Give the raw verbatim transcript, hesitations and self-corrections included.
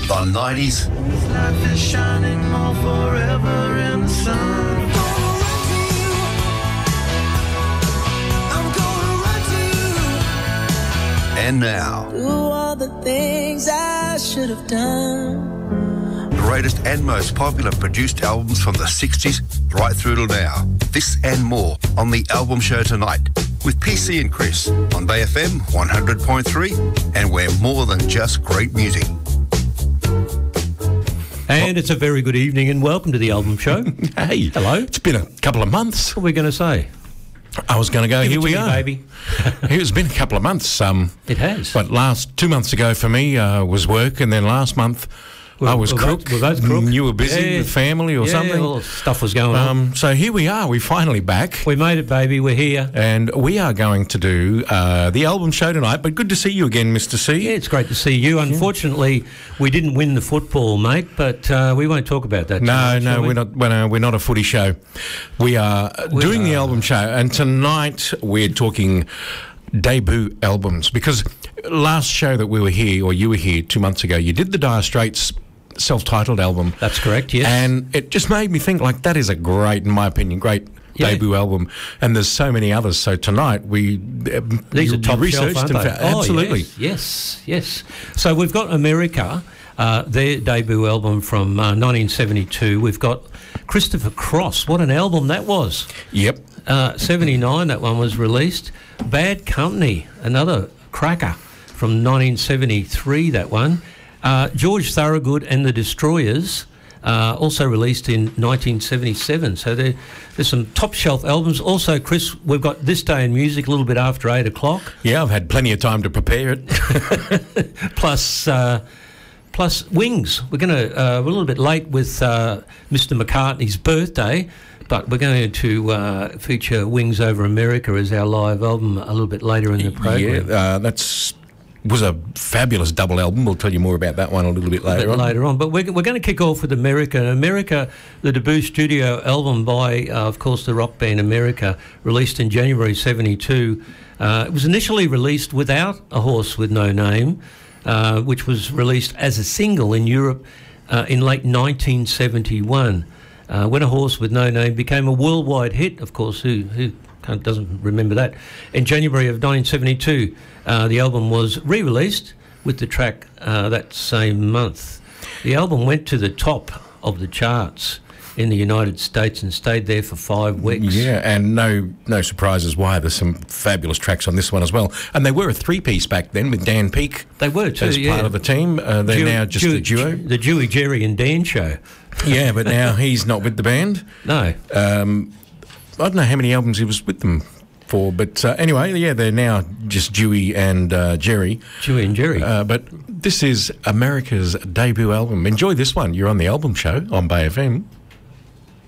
the nineties. Life is shining more forever in the sun. And now, Do all the things I should have done. greatest and most popular produced albums from the sixties right through till now. This and more on The Album Show tonight with P C and Chris on Bay F M one hundred point three, and we're more than just great music. And it's a very good evening and welcome to The Album Show. Hey. Hello. It's been a couple of months. What are we going to say? I was going to go, Give it here to we me, are. baby. It's been a couple of months. Um, It has. But last, two months ago for me uh, was work, and then last month We're- I was we're crook. both- we're both crook. You were busy Yeah. with family or yeah, something. all stuff was going on. Um, so here we are. We're finally back. We made it, baby. We're here. And we are going to do uh, the album show tonight. But good to see you again, Mister C. Yeah, it's great to see you. Unfortunately, we didn't win the football, mate, but uh, we won't talk about that. No, tonight, no, shall we? we're not. We're, no, we're not a footy show. We are We doing the are. album show, and tonight we're talking debut albums, because last show that we were here, or you were here two months ago, you did the Dire Straits self-titled album. That's correct, yes. And it just made me think, like, that is a great, in my opinion, great Yeah. debut album. And there's so many others. So tonight we uh, These you, are top you shelf, researched aren't and they? found- Oh, absolutely. yes, yes, yes. So we've got America, uh, their debut album from uh, nineteen seventy-two. We've got Christopher Cross. What an album that was. Yep. Uh, seventy-nine, that one was released. Bad Company, another cracker from nineteen seventy-three, that one. Uh, George Thorogood and the Destroyers, uh, also released in nineteen seventy-seven. So there, there's some top shelf albums. Also, Chris, we've got This Day in Music a little bit after eight o'clock. Yeah, I've had plenty of time to prepare it. Plus, uh, plus Wings. We're going to uh, we're a little bit late with uh, Mister McCartney's birthday, but we're going to uh, feature Wings Over America as our live album a little bit later in the program. Yeah, uh, that's was a fabulous double album. We'll tell you more about that one a little bit A later bit on. later on, but we're, we're going to kick off with America. America, the debut studio album by, uh, of course, the rock band America, released in January seventy-two. Uh, it was initially released without A Horse with No Name, uh, which was released as a single in Europe uh, in late nineteen seventy-one. Uh, when A Horse with No Name became a worldwide hit, of course, who, who can't- doesn't remember that? In January of nineteen seventy-two, uh, the album was re-released with the track uh, that same month. The album went to the top of the charts in the United States and stayed there for five weeks. Yeah, and no no surprises why. There's some fabulous tracks on this one as well. And they were a three-piece back then with Dan Peake They were too, as yeah. part of the team. Uh, they're Dew- now just Dew- a duo. The Dewey, Jerry and Dan show. Yeah, but now he's not with the band. No. Um, I don't know how many albums he was with them for, but uh, anyway, yeah, they're now just Dewey and uh, Jerry. Dewey and Jerry. Uh, but this is America's debut album. Enjoy this one. You're on the album show on Bay F M.